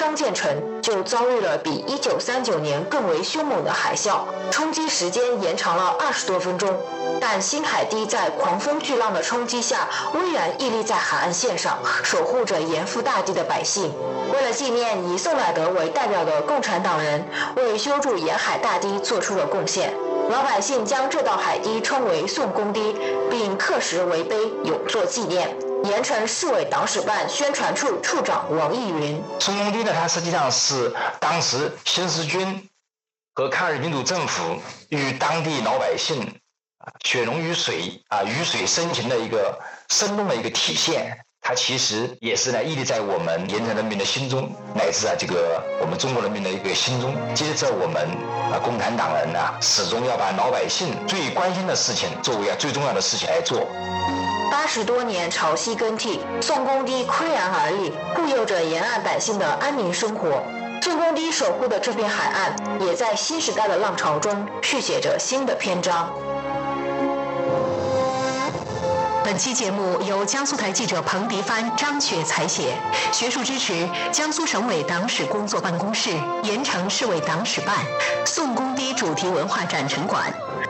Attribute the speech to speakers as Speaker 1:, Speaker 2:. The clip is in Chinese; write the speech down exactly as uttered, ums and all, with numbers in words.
Speaker 1: 刚建成，就遭遇了比一九三九年更为凶猛的海啸，冲击时间延长了二十多分钟。但新海堤在狂风巨浪的冲击下，巍然屹立在海岸线上，守护着盐阜大地的百姓。为了纪念以宋乃德为代表的共产党人为修筑沿海大堤做出了贡献，老百姓将这道海堤称为宋公堤，并刻石为碑，永作纪念。盐城市委党史办宣传处处长王义云：
Speaker 2: 宋公堤呢，它实际上是当时新四军和抗日民主政府与当地老百姓血浓于水啊，鱼水深情的一个生动的一个体现。它其实也是呢，屹立在我们盐城人民的心中，乃至啊这个我们中国人民的一个心中。接着我们啊共产党人啊，始终要把老百姓最关心的事情作为啊最重要的事情来做。
Speaker 1: 八十多年潮汐更替，宋公堤岿然而立，护佑着沿岸百姓的安宁生活。宋公堤守护的这片海岸，也在新时代的浪潮中续写着新的篇章。
Speaker 3: 本期节目由江苏台记者彭迪帆、张雪采写，学术支持江苏省委党史工作办公室、盐城市委党史办、宋公堤主题文化展陈馆。